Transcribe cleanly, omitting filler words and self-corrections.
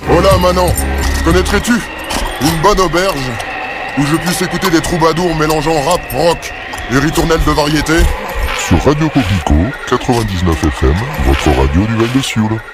Hola Manon, connaîtrais-tu une bonne auberge où je puisse écouter des troubadours mélangeant rap, rock et ritournelles de variété? Sur Radio Coquelicot, 99 FM, votre radio du Val de Sioule.